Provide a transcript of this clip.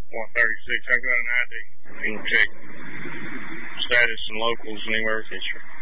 136. I got an ID. You can check status and locals anywhere, etc.